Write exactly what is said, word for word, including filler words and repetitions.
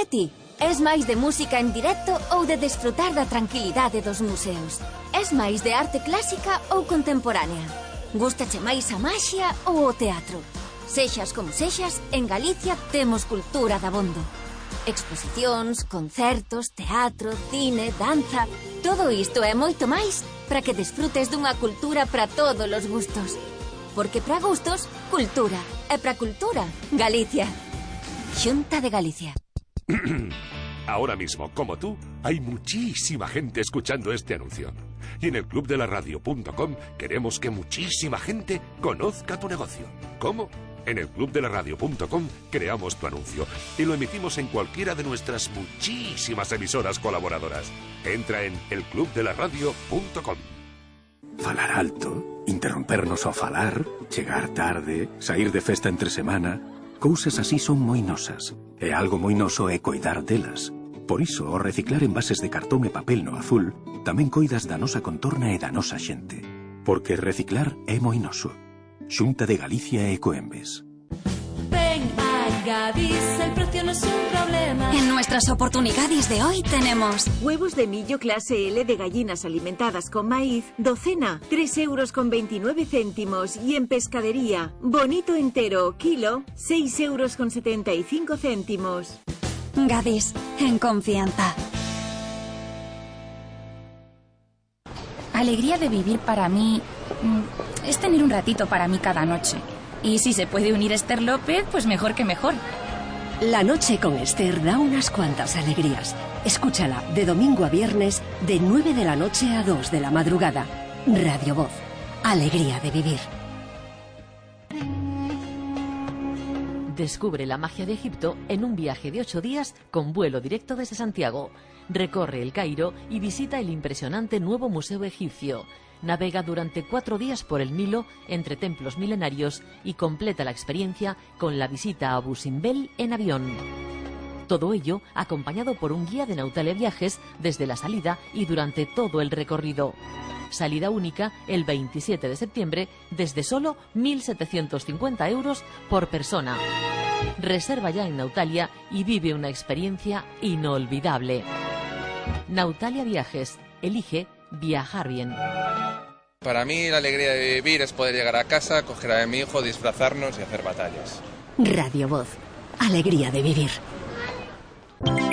E ti? Es máis de música en directo ou de desfrutar da tranquilidade dos museos? Es máis de arte clásica ou contemporánea? Gústache máis a maxia ou o teatro? Sexas como sexas, en Galicia temos cultura dabondo. Exposicións, concertos, teatro, cine, danza... Todo isto e moito máis para que desfrutes dunha cultura para todos os gustos. Porque para gustos, cultura. E para cultura, Galicia. Xunta de Galicia. Ahora mismo, como tú, hay muchísima gente escuchando este anuncio. Y en el club de la radio punto com queremos que muchísima gente conozca tu negocio. ¿Cómo? En el club de la radio punto com creamos tu anuncio y lo emitimos en cualquiera de nuestras muchísimas emisoras colaboradoras. Entra en el club de la radio punto com. Falar alto, interrompernos ao falar, chegar tarde, sair de festa entre semana... Cousas así son moi nosas. E algo moi noso é coidar delas. Por iso, ao reciclar envases de cartón e papel no azul, tamén coidas da nosa contorna e da nosa xente. Porque reciclar é moi noso. Xunta de Galicia e Ecoembes. Ven a Gadis, el precio no es un problema. En nuestras oportunidades de hoy tenemos... Huevos de millo clase L de gallinas alimentadas con maíz, docena, tres euros con veintinueve céntimos. Y en pescadería, bonito entero, kilo, seis euros con setenta y cinco céntimos. Gadis, en confianza. Alegría de vivir para mí es tener un ratito para mí cada noche. Y si se puede unir Esther López, pues mejor que mejor. La noche con Esther da unas cuantas alegrías. Escúchala de domingo a viernes, de nueve de la noche a dos de la madrugada. Radio Voz. Alegría de vivir. Descubre la magia de Egipto en un viaje de ocho días con vuelo directo desde Santiago. Recorre el Cairo y visita el impresionante nuevo Museo Egipcio. Navega durante cuatro días por el Nilo entre templos milenarios y completa la experiencia con la visita a Abu Simbel en avión. Todo ello acompañado por un guía de Nautalia Viajes desde la salida y durante todo el recorrido. Salida única el veintisiete de septiembre desde solo mil setecientos cincuenta euros por persona. Reserva ya en Nautalia y vive una experiencia inolvidable. Nautalia Viajes. Elige viajar bien. Para mí la alegría de vivir es poder llegar a casa, coger a mi hijo, disfrazarnos y hacer batallas. Radio Voz. Alegría de vivir.